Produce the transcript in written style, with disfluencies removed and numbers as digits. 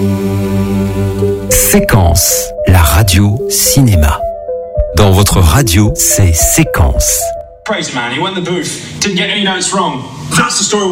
Séquence, la radio cinéma. Dans votre radio, c'est Séquence. Crazy man, he went in the booth, didn't get any notes wrong. That's the story.